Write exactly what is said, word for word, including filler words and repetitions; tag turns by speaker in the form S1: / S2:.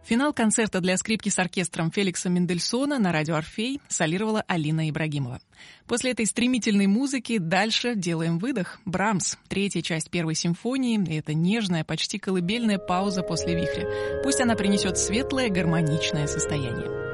S1: Финал концерта для скрипки с оркестром Феликса Мендельсона на радио «Орфей» солировала Алина Ибрагимова. После этой стремительной музыки дальше делаем выдох. Брамс, третья часть первой симфонии, и это нежная, почти колыбельная пауза после вихря. Пусть она принесет светлое, гармоничное состояние.